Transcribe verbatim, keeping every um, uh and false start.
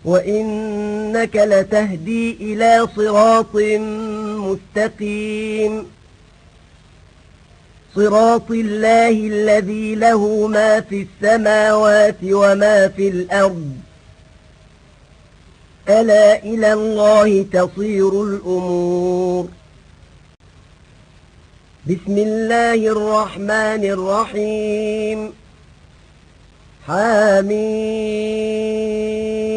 وإنك لتهدي إلى صراط مستقيم صراط الله الذي له ما في السماوات وما في الأرض ألا إلى الله تصير الأمور بسم الله الرحمن الرحيم حميم